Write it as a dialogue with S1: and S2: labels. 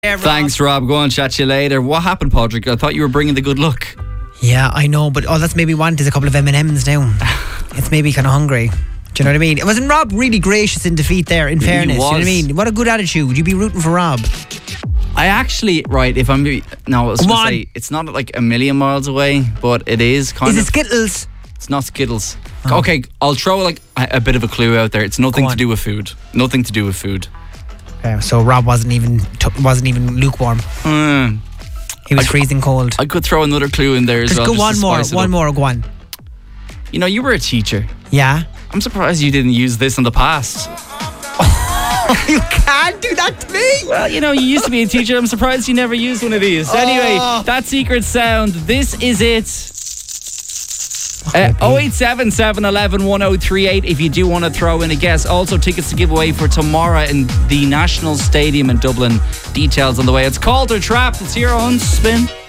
S1: Yeah, Rob.
S2: Thanks, Rob. Go on, chat to you later. What happened, Padraig? I thought you were bringing the good luck.
S1: Yeah, I know, but all that's maybe wanted is a couple of M&Ms now. It's maybe kind of hungry. Do you know what I mean? Wasn't Rob really gracious in defeat there, in fairness?
S2: was.
S1: Do you know what I mean? What a good attitude. Would you be rooting for Rob?
S2: I actually, right, if I'm... No, I was going to say, it's not like a million miles away, but it is kind of...
S1: Is it Skittles?
S2: It's not Skittles. Oh. Okay, I'll throw like a bit of a clue out there. It's nothing to do with food. Nothing to do with food.
S1: So Rob wasn't even lukewarm. He was freezing cold.
S2: I could throw another clue in there as well.
S1: Just go one more, go on.
S2: You know, you were a teacher.
S1: Yeah.
S2: I'm surprised you didn't use this in the past.
S1: You can't do that to me.
S2: Well, you know, you used to be a teacher. I'm surprised you never used one of these. Anyway, that secret sound. This is it. 0877 11 1038 if you do want to throw in a guess. Also, tickets to give away for tomorrow in the National Stadium in Dublin. Details on the way. It's Called or Trapped. It's here on Spin.